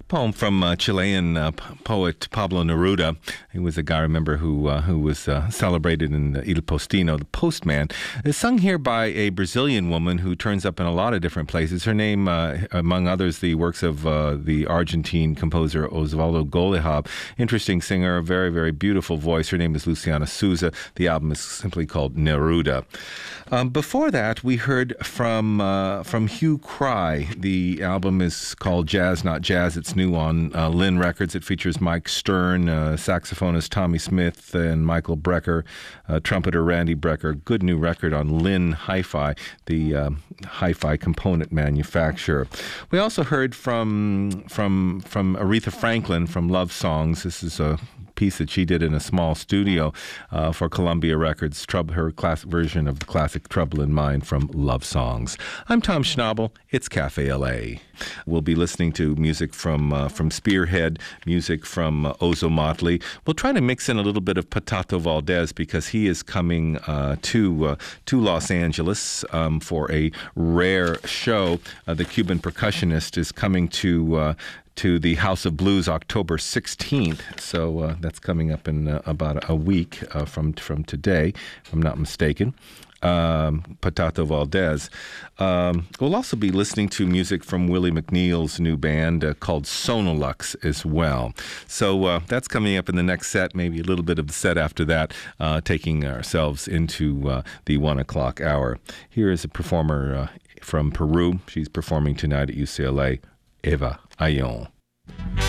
Poem from Chilean poet Pablo Neruda. He was a guy, I remember, who was celebrated in Il Postino, the postman. It's sung here by a Brazilian woman who turns up in a lot of different places. Her name, among others, the works of the Argentine composer Osvaldo Golijab. Interesting singer, a very, very beautiful voice. Her name is Luciana Souza. The album is simply called Neruda. Before that, we heard from Hugh Cry. The album is called Jazz Not Jazz. It's new on Lynn Records. It features Mike Stern, saxophonist Tommy Smith, and Michael Brecker, trumpeter Randy Brecker. Good new record on Lynn Hi-Fi, the hi-fi component manufacturer. We also heard from Aretha Franklin from Love Songs. This is a piece that she did in a small studio for Columbia Records, her classic version of the classic Trouble in Mind from Love Songs. I'm Tom Schnabel. It's Cafe LA. We'll be listening to music from Spearhead, music from Ozo Motley. We'll try to mix in a little bit of Patato Valdez because he is coming to Los Angeles for a rare show. The Cuban percussionist is coming to the House of Blues October 16th. So that's coming up in about a week from today, if I'm not mistaken. Patato Valdez. We'll also be listening to music from Willie McNeil's new band called Sonolux as well. So that's coming up in the next set, maybe a little bit of the set after that, taking ourselves into the 1 o'clock hour. Here is a performer from Peru. She's performing tonight at UCLA, Eva Ayon.